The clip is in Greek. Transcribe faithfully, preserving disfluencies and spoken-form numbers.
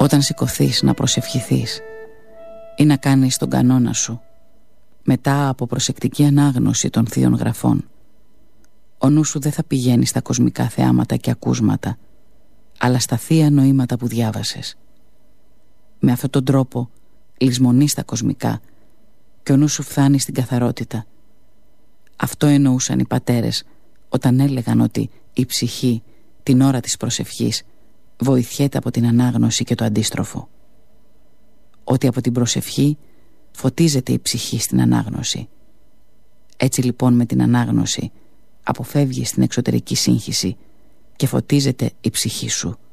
Όταν σηκωθείς να προσευχηθείς ή να κάνεις τον κανόνα σου, μετά από προσεκτική ανάγνωση των Θείων Γραφών, ο νους σου δεν θα πηγαίνει στα κοσμικά θεάματα και ακούσματα, αλλά στα θεία νοήματα που διάβασες. Με αυτόν τον τρόπο λησμονείς τα κοσμικά και ο νους σου φτάνει στην καθαρότητα. Αυτό εννοούσαν οι πατέρες όταν έλεγαν ότι η ψυχή την ώρα της προσευχής βοηθιέται από την ανάγνωση και το αντίστροφο. Ότι από την προσευχή φωτίζεται η ψυχή στην ανάγνωση. Έτσι λοιπόν με την ανάγνωση αποφεύγεις την εξωτερική σύγχυση και φωτίζεται η ψυχή σου.